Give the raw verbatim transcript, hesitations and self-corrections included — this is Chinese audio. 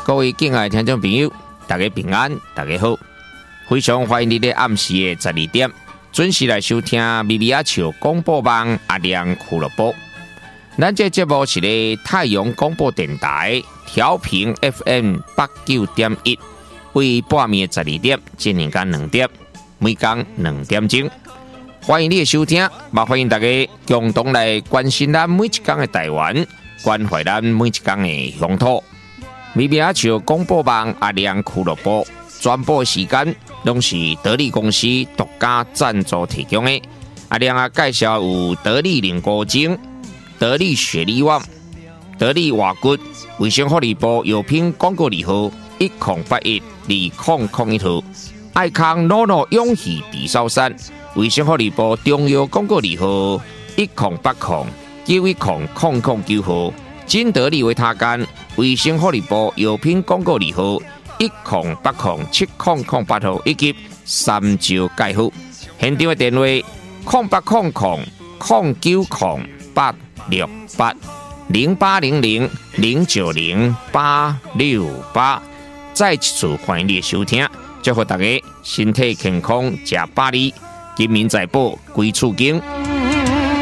各位敬爱的听众朋友，大家平安，大家好，非常欢迎你在暗时的十二点准时来收听咪咪阿笑广播网阿亮俱乐部。咱这节目是咧太阳广播电台调频 F M 八九点一，为半暝十二点进行到两点，每天两点钟。欢迎你的收听，也欢迎大家共同来关心咱每一天的台湾，关怀咱每一天的乡土。咪咪阿笑广播网阿亮俱乐部转播时间，拢是得力公司独家赞助提供的。阿亮啊，介绍有得力凝固精、得力雪力旺、得力瓦骨、卫生福利部药品广告字号一零八一二零零一号，爱康诺诺勇气地烧山。卫生福利部中药广告字号一零八零九一零零零九号，金得利维他干卫生福利部药品广告字号一零八零七零零八号，以及三招介护。现场的电话零八零零零九零八六八零八零零零九零八六八。再一次欢迎你的收听，祝福大家身体健康，吃百里。金民财宝归厝经。